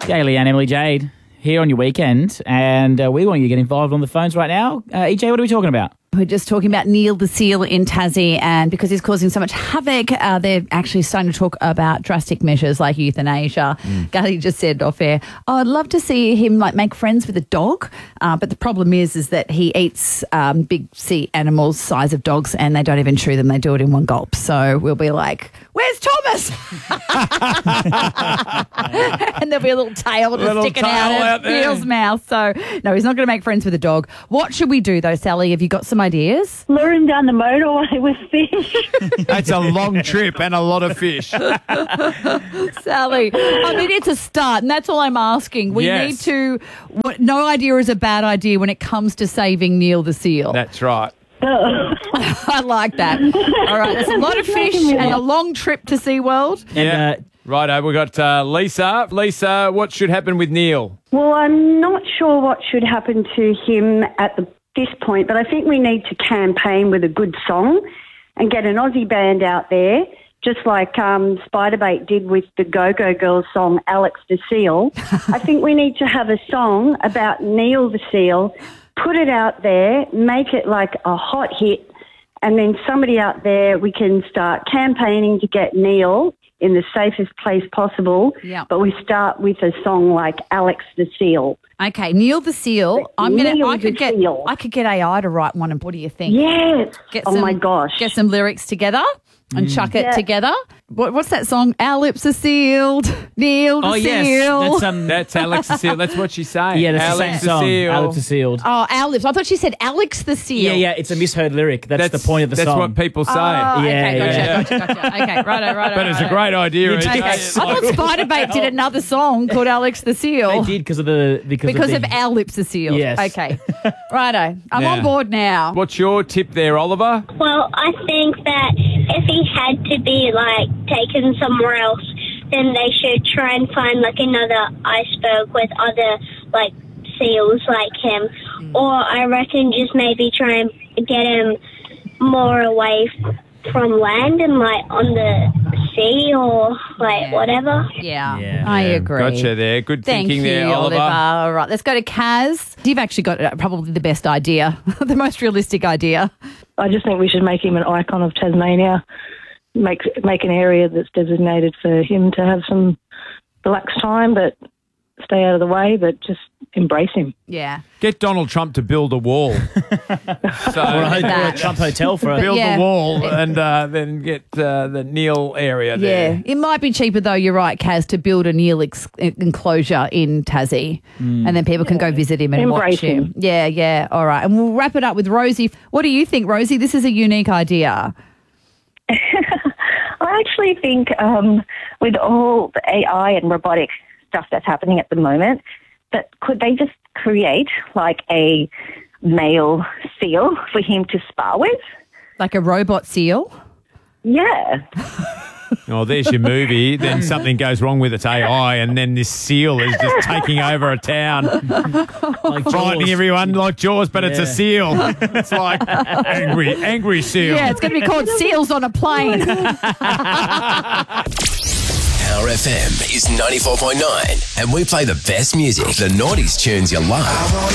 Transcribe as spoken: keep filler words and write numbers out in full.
Gaily and Emily Jade here on your weekend, and uh, we want you to get involved on the phones right now. Uh, E J, what are we talking about? We're just talking about Neil the seal in Tassie, and because he's causing so much havoc, uh, they're actually starting to talk about drastic measures like euthanasia. Mm. Gaily just said off air, oh, I'd love to see him like make friends with a dog, uh, but the problem is is that he eats um, big sea animals size of dogs, and they don't even chew them, they do it in one gulp. So we'll be like, where's Thomas? And there'll be a little tail just Little sticking tail out out of there. Neil's mouth. So no, he's not going to make friends with a dog. What should we do though, Sally? Have you got some ideas? Lure him down the motorway with fish. That's a long trip and a lot of fish. Sally, I mean, it's a start, and that's all I'm asking. We Yes. need to, what, no idea is a bad idea when it comes to saving Neil the seal. That's right. I like that. All right, there's a lot of fish and a long trip to SeaWorld. And, Yeah. uh, Righto, we've got uh, Lisa. Lisa, what should happen with Neil? Well, I'm not sure what should happen to him at the, this point, but I think we need to campaign with a good song and get an Aussie band out there, just like um, Spiderbait did with the Go-Go Girls song Alex the Seal. I think we need to have a song about Neil the Seal, put it out there, make it like a hot hit, and then somebody out there, we can start campaigning to get Neil in the safest place possible. Yeah. But we start with a song like Alex the Seal. Okay, Neil the seal. I'm gonna. Neil I the could get. Seal. I could get A I to write one. And what do you think? Yes. Get oh some- my gosh. Get some lyrics together and chuck it Yeah. together. What, what's that song? Our lips are sealed. Neil the oh, yes. seal. That's, um, That's Alex the Seal. That's what she's saying. yeah, that's Alex the same the song. Seal. Alex the Sealed. Oh, our lips. I thought she said Alex the seal. Yeah, yeah, it's a misheard lyric. That's, the point of the that's song. what people say. Oh, Yeah, okay, gotcha, yeah. gotcha, gotcha. Okay, righto, righto. But it's a righto. great idea. You It's- did. Okay. I it's thought like- Spiderbait did another song called Alex the Seal. They did because of the because, Because of, of the, our lips are sealed. Yes. Okay. Righto. I'm Now, on board now. What's your tip there, Oliver? Well, I think that if he had to be, like, taken somewhere else, then they should try and find, like, another iceberg with other, like, seals like him. Or I reckon just maybe try and get him more away f- from land and, like, on the sea or, like, Yeah. whatever. Yeah, Yeah. I Yeah, agree. Gotcha there. Good Thank thinking you, there, Oliver. All right, let's go to Kaz. You've actually got uh, probably the best idea, the most realistic idea. I just think we should make him an icon of Tasmania, make make an area that's designated for him to have some relaxed time, but stay out of the way, but just embrace him. Yeah. Get Donald Trump to build a wall. so or a, ho- or a That. Trump hotel for a build Yeah. the wall and uh, then get uh, the Neil area there. Yeah, it might be cheaper though. You're right, Kaz, to build a Neil ex- enclosure in Tassie, and then people can go visit him and Embrace watch him. him. Yeah, yeah. All right, and we'll wrap it up with Rosie. What do you think, Rosie? This is a unique idea. I actually think um, with all the A I and robotic stuff that's happening at the moment, that could they just create like a male seal for him to spar with? Like a robot seal. Yeah. Oh, there's your movie. Then something goes wrong with its A I, and then this seal is just taking over a town, like frightening Jaws. everyone like Jaws, but it's Yeah. a seal. It's like angry, angry seal. Yeah, it's going to be called Seals on a Plane. Power F M is ninety-four point nine, and we play the best music, the noughties tunes you love.